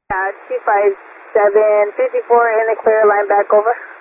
257, 54 in the clear, line back over.